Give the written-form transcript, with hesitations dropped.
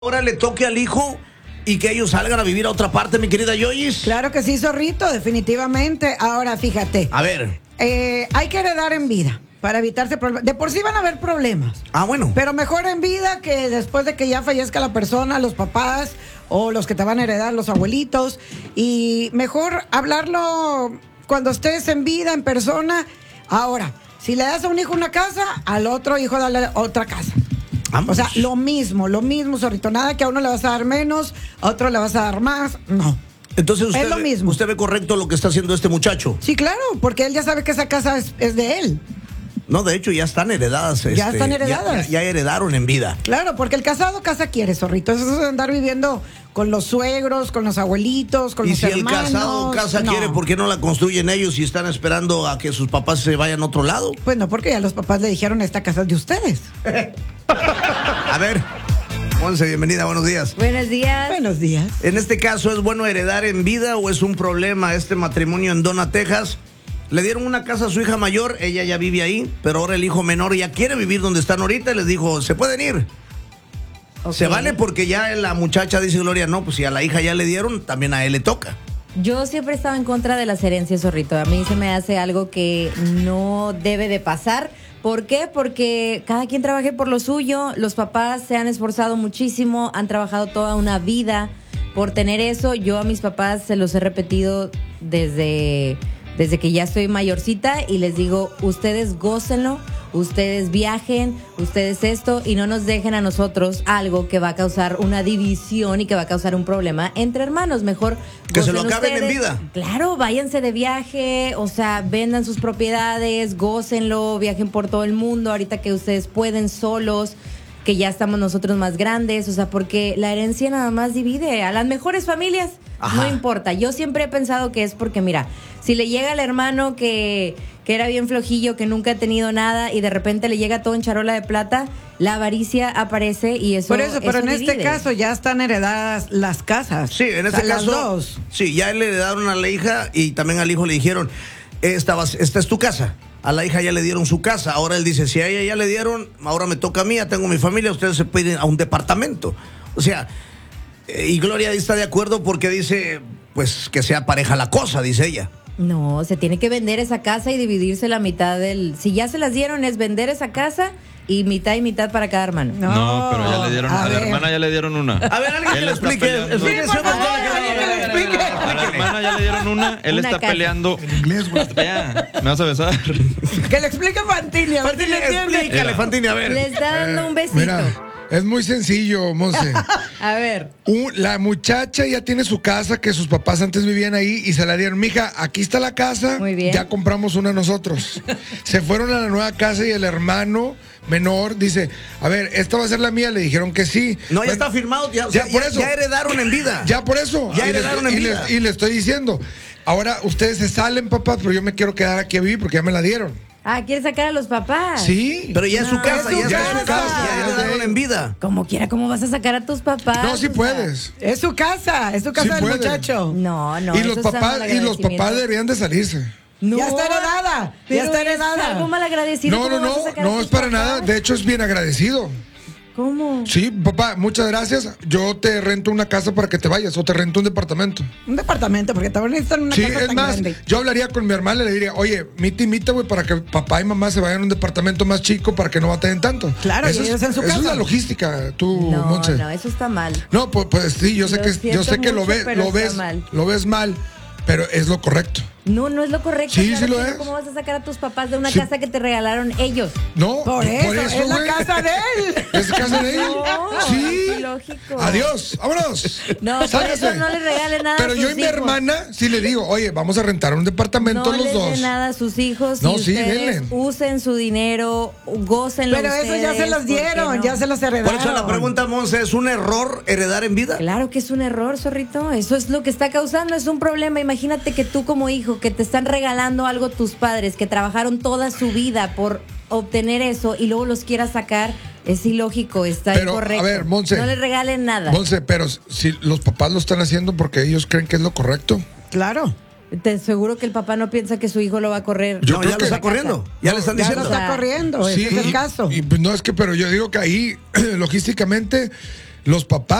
ahora le toque al hijo y que ellos salgan a vivir a otra parte, mi querida Yoyis. Claro que sí, zorrito, definitivamente. Ahora, fíjate. A ver. Hay que heredar en vida para evitarse problemas. De por sí van a haber problemas. Ah, bueno. Pero mejor en vida que después de que ya fallezca la persona, los papás o los que te van a heredar, los abuelitos. Y mejor hablarlo cuando estés en vida, en persona. Ahora, si le das a un hijo una casa, al otro hijo dale otra casa. Vamos. O sea, lo mismo, zorrito. Nada que a uno le vas a dar menos, a otro le vas a dar más. No. Entonces es lo mismo. ¿Usted ve correcto lo que está haciendo este muchacho? Sí, claro, porque él ya sabe que esa casa es de él. No, de hecho ya están heredadas. Ya están heredadas. Ya heredaron en vida. Claro, porque el casado casa quiere, zorrito. Eso es de andar viviendo con los suegros, con los abuelitos, con los hermanos. Y si el casado casa quiere, ¿por qué no la construyen ellos y están esperando a que sus papás se vayan a otro lado? Pues no, porque ya los papás le dijeron, esta casa es de ustedes. A ver, Monse, bienvenida, buenos días. Buenos días. Buenos días. En este caso, ¿es bueno heredar en vida o es un problema este matrimonio en Donna, Texas? Le dieron una casa a su hija mayor, ella ya vive ahí, pero ahora el hijo menor ya quiere vivir donde están ahorita y les dijo, ¿se pueden ir? Okay. Se vale porque ya la muchacha dice Gloria, no, pues si a la hija ya le dieron, también a él le toca. Yo siempre he estado en contra de las herencias, zorrito. A mí se me hace algo que no debe de pasar. ¿Por qué? Porque cada quien trabaje por lo suyo. Los papás se han esforzado muchísimo, han trabajado toda una vida por tener eso. Yo a mis papás se los he repetido desde que ya estoy mayorcita y les digo, ustedes gócenlo, ustedes viajen, ustedes esto y no nos dejen a nosotros algo que va a causar una división y que va a causar un problema entre hermanos. Mejor que se lo acaben ustedes. En vida. Claro, váyanse de viaje, o sea, vendan sus propiedades, gócenlo, viajen por todo el mundo ahorita que ustedes pueden solos, que ya estamos nosotros más grandes, o sea, porque la herencia nada más divide a las mejores familias. Ajá. No importa, yo siempre he pensado que es porque, mira, si le llega al hermano que era bien flojillo, que nunca ha tenido nada y de repente le llega todo en charola de plata, la avaricia aparece y eso. Por eso, pero en divide. este caso ya están heredadas las casas. Sí, en este caso. Las dos. Sí, ya le heredaron a la hija y también al hijo le dijeron, esta es tu casa. A la hija ya le dieron su casa. Ahora él dice, si a ella ya le dieron, ahora me toca a mí, ya tengo mi familia, ustedes se pueden ir a un departamento. O sea, y Gloria está de acuerdo porque dice, pues que sea pareja la cosa, dice ella. No, se tiene que vender esa casa y dividirse la mitad del... Si ya se las dieron es vender esa casa y mitad para cada hermano. No, pero ya le dieron, a la hermana ya le dieron una. A ver, alguien que le explique. A la hermana ya le dieron una, él está peleando. En inglés, güey. Me vas a besar. Que le explique Fantini, a ver si le entiende. Explícale, Fantini, a ver. Le está dando un besito. Mira, es muy sencillo, Monse. A ver. La muchacha ya tiene su casa, que sus papás antes vivían ahí y se la dieron. Mija, aquí está la casa. Muy bien. Ya compramos una nosotros. Se fueron a la nueva casa y el hermano menor dice, a ver, esta va a ser la mía. Le dijeron que sí. No, ya está firmado. Ya heredaron en vida. Ya por eso. Ya heredaron en vida. Y le estoy diciendo, ahora ustedes se salen, papás, pero yo me quiero quedar aquí a vivir porque ya me la dieron. Ah, quiere sacar a los papás. Sí. Pero ya es su casa, ya es su casa. Ya es heredaron en vida. Como quiera, ¿cómo vas a sacar a tus papás? No, sí puedes. Es su casa Sí del puede. muchacho. No, Y los papás deberían de salirse. No, Ya está heredada. pero Ya está es heredada. algo mal agradecido. No es para nada. De hecho, es bien agradecido. ¿Cómo? Sí, papá, muchas gracias. Yo te rento una casa para que te vayas o te rento un departamento. Un departamento, porque también necesitan una Sí, casa es tan más, grande. yo hablaría con mi hermana y le diría, oye, mita, güey, para que papá y mamá se vayan a un departamento más chico para que no batallen tanto. Claro, y ellos en su casa. Eso es la logística, tú, No, Monse. no, eso está mal. No, pues sí, yo sé que lo siento mucho, pero está mal. ves mal, pero es lo correcto. No es lo correcto. Sí, claro sí lo que no. es. ¿Cómo vas a sacar a tus papás de una Sí. casa que te regalaron ellos? No, Por eso, es la güey. casa de él. Es la casa de él. No, Sí. es ilógico. Adiós, vámonos. No, por Sálgase. eso no le regalen nada Pero a yo sus y mi hijos. hermana sí le digo, oye, vamos a rentar un departamento No los les dos. den nada a sus hijos. No, y sí, ustedes denle. usen su dinero, gócenlo. Pero eso ya se los ¿por qué dieron, no? ya se los heredaron. Por eso la pregunta, Monse, ¿es un error heredar en vida? Claro que es un error, zorrito. Eso es lo que está causando, es un problema. Imagínate que tú como hijo, que te están regalando algo tus padres, que trabajaron toda su vida por obtener eso y luego los quieras sacar, es ilógico, está Pero, incorrecto. a ver, Monse. No les regalen nada. Monse, pero si los papás lo están haciendo porque ellos creen que es lo correcto. Claro. Te aseguro que el papá no piensa que su hijo lo va a correr. Yo No, creo ya lo que- está corriendo. Ya le están Ya diciendo. lo está corriendo, ese es el caso. Y pues no es que, pero yo digo que ahí, logísticamente, los papás